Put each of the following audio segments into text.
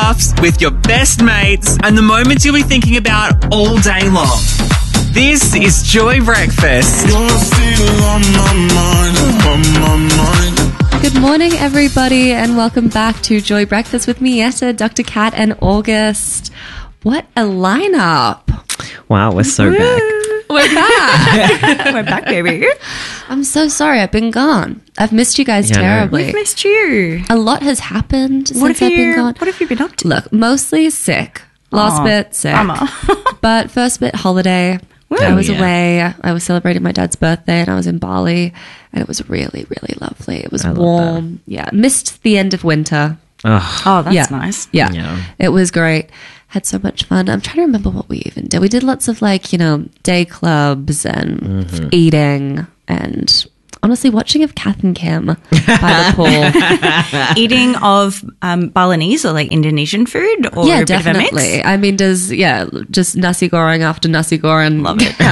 laughs with your best mates and the moments you'll be thinking about all day long. This is Joy Breakfast. You're still on my mind. Good morning, everybody, and welcome back to Joy Breakfast with me, Yetta, Dr. Kat, and August. What a lineup! Wow, we're so back. We're back. We're back, baby. I'm so sorry. I've been gone. I've missed you guys terribly. We've missed you. A lot has happened since I've been gone. What have you been up to? Look, mostly sick. Last bit sick. But first bit holiday. I was away. I was celebrating my dad's birthday and I was in Bali and it was really, really lovely. It was warm. Yeah. Missed the end of winter. Oh, that's nice. Yeah. It was great. Had so much fun. I'm trying to remember what we even did. We did lots of day clubs and eating and honestly watching of Kath and Kim by the pool. Eating of Balinese or Indonesian food or yeah, a bit definitely. of a mix? Just nasi goreng after nasi goreng. Love it.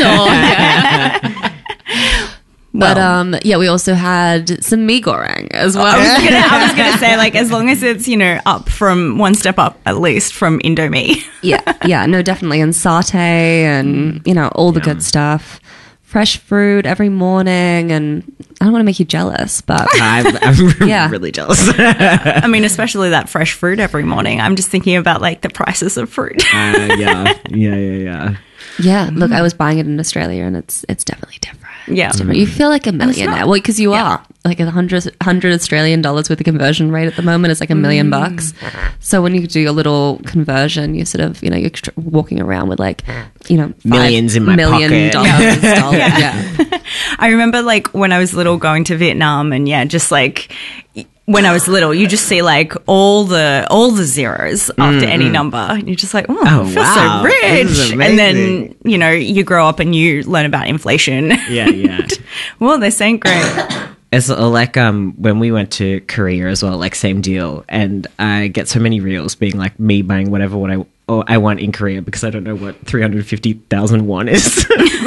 But we also had some mee goreng as well. I was gonna say as long as it's up from one step up at least from Indomie. No, definitely, and satay and all the good stuff. Fresh fruit every morning, and I don't want to make you jealous, but I'm really jealous. I mean, especially that fresh fruit every morning. I'm just thinking about the prices of fruit. Yeah. Yeah, look, I was buying it in Australia, and it's definitely different. Yeah, it's different. You feel like a millionaire. Well, because you are $100 Australian dollars with the conversion rate at the moment is $1 million bucks. So when you do your little conversion, you sort of you're walking around with millions in my pocket. Dollars. Yeah. I remember when I was little going to Vietnam, and when I was little, you just see all the zeros after any number. And you're just I feel so rich. And then, you grow up and you learn about inflation. Yeah. Well, this ain't great. It's when we went to Korea as well, same deal. And I get so many reels being me buying whatever I want in Korea because I don't know what 350,000 won is.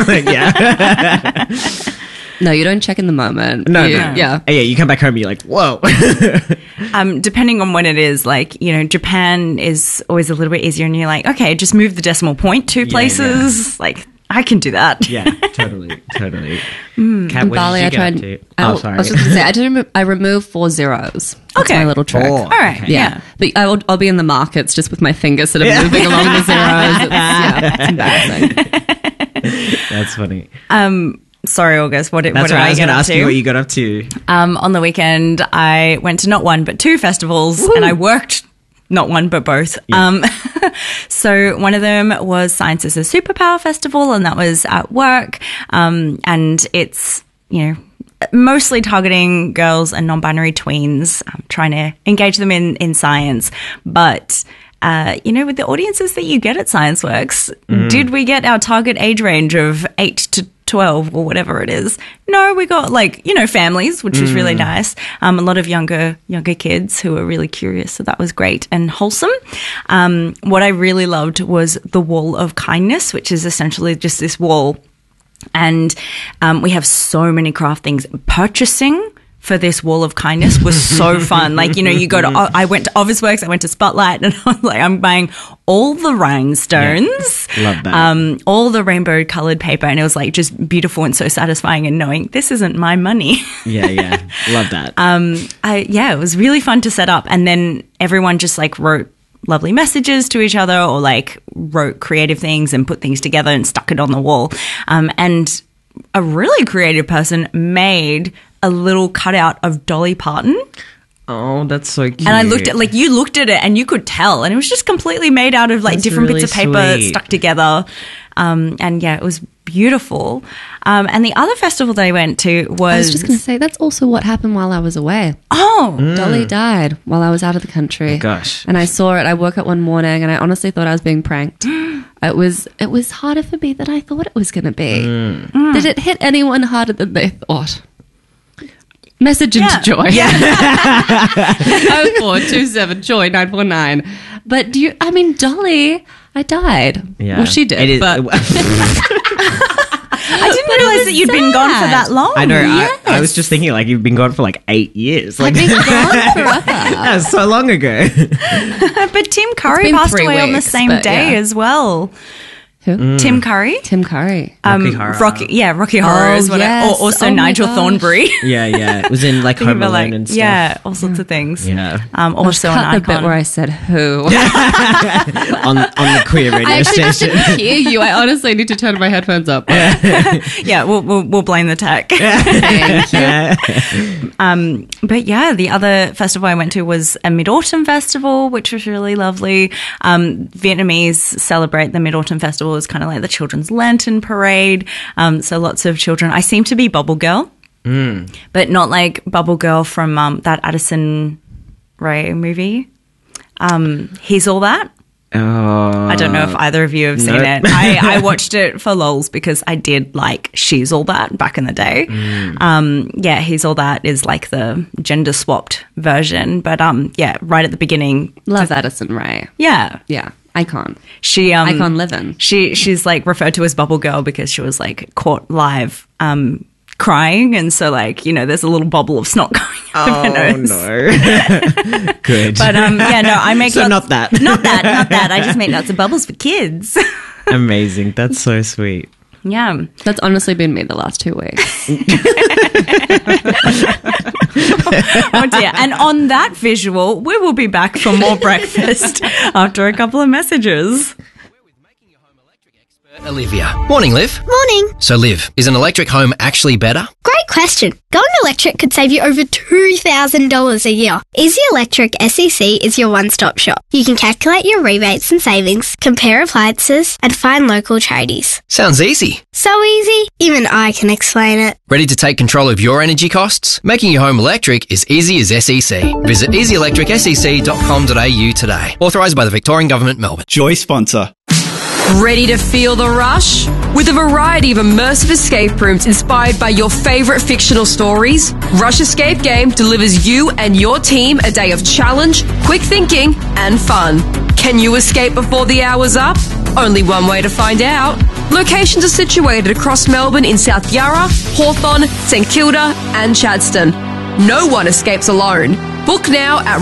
No, you don't check in the moment. No. Yeah, you come back home and you're whoa. Depending on when it is, Japan is always a little bit easier and you're okay, just move the decimal point 2 places. Yeah. I can do that. Yeah, totally. Kat, Bali, I tried. Sorry. I was just going to say, I removed 4 zeros. That's my little trick. All right. Yeah. But I'll be in the markets just with my fingers sort of moving along the zeros. It's embarrassing. That's funny. Sorry, August. What did I was get going to up ask to? you what you got up to. On the weekend, I went to not one but 2 festivals, and I worked not one but both. Yeah. So one of them was Science is a Superpower Festival, and that was at work. And it's mostly targeting girls and non-binary tweens, trying to engage them in science, but. With the audiences that you get at ScienceWorks, did we get our target age range of 8 to 12 or whatever it is? No, we got families, which was really nice. A lot of younger kids who were really curious. So that was great and wholesome. What I really loved was the Wall of Kindness, which is essentially just this wall. And we have so many craft things. Purchasing for this Wall of Kindness was so fun. You go to, I went to Officeworks, I went to Spotlight, and I was I'm buying all the rhinestones, love that, all the rainbow colored paper, and it was just beautiful and so satisfying, and knowing this isn't my money. Yeah, love that. It was really fun to set up, and then everyone just wrote lovely messages to each other, or wrote creative things and put things together and stuck it on the wall, and a really creative person made a little cutout of Dolly Parton. Oh, that's so cute. And I looked at you looked at it and you could tell, and it was just completely made out of different really bits of paper sweet. stuck together. It was beautiful. And the other festival that I went to was... I was just going to say, that's also what happened while I was away. Oh! Dolly died while I was out of the country. Oh, gosh. And I saw it. I woke up one morning and I honestly thought I was being pranked. It was harder for me than I thought it was going to be. Did it hit anyone harder than they thought? Message into Joy. Yeah. 0427 Joy 949. But Dolly, I died. Yeah. Well, she did. It is, but I didn't realise that you'd been gone for that long. I know. I was just thinking like you've been gone for like 8 years. Like, I've been gone forever. that was so long ago. But Tim Curry been passed 3 away on the weeks, same but day yeah. as well. Who? Tim Curry? Tim Curry. Rocky Horror. Rocky Horror is what yes. or also Oh my Nigel gosh. Thornbury. Yeah. It was in like Home Alone and stuff. Yeah, all sorts of things. Yeah. Also an Cut the icon. bit where I said who. on the queer radio I actually station. didn't hear you. I honestly need to turn my headphones up. Yeah, we'll blame the tech. Thank you. But yeah, the other festival I went to was a Mid-Autumn Festival, which was really lovely. Vietnamese celebrate the Mid-Autumn Festival as kind of like the children's lantern parade. So lots of children. I seem to be Bubble Girl, but not like Bubble Girl from that Addison Rae movie. He's All That. Oh, I don't know if either of you have seen it. I watched it for lols because I did like She's All That back in the day. Yeah, He's All That is like the gender swapped version. But yeah, right at the beginning. Love Addison Rae. Yeah. Yeah. Icon. She Icon living. She's like referred to as Bubble Girl because she was like caught live crying, and so like, you know, there's a little bubble of snot going out of her nose. no. Good. But yeah, no, I make so lots, not that. not that. I just make lots of bubbles for kids. Amazing. That's so sweet. Yeah. That's honestly been me the last 2 weeks. Oh dear. And on that visual, we will be back for more breakfast after a couple of messages. Olivia. Morning, Liv. Morning. So, Liv, is an electric home actually better? Great question. Going electric could save you over $2,000 a year. Easy Electric SEC is your one-stop shop. You can calculate your rebates and savings, compare appliances, and find local tradies. Sounds easy. So easy, even I can explain it. Ready to take control of your energy costs? Making your home electric is easy as SEC. Visit easyelectricsec.com.au today. Authorised by the Victorian Government, Melbourne. Joy sponsor. Ready to feel the rush? With a variety of immersive escape rooms inspired by your favourite fictional stories, Rush Escape Game delivers you and your team a day of challenge, quick thinking, and fun. Can you escape before the hour's up? Only one way to find out. Locations are situated across Melbourne in South Yarra, Hawthorn, St Kilda, and Chadstone. No one escapes alone. Book now at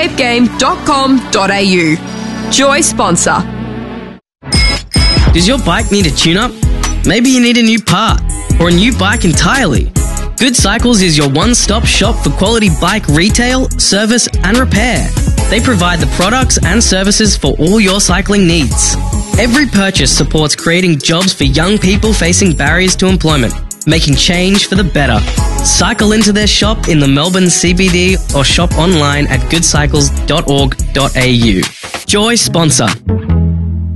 rushescapegame.com.au. Joy sponsor. Does your bike need a tune-up? Maybe you need a new part or a new bike entirely. Good Cycles is your one-stop shop for quality bike retail, service and repair. They provide the products and services for all your cycling needs. Every purchase supports creating jobs for young people facing barriers to employment, making change for the better. Cycle into their shop in the Melbourne CBD or shop online at goodcycles.org.au. Joy sponsor.